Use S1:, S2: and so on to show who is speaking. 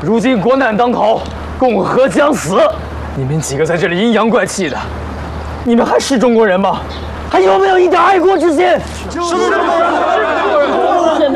S1: 如今国难当头，共和将死，你们几个在这里阴阳怪气的，你们还是中国人吗？还有没有一点爱国之心？
S2: 是中国人。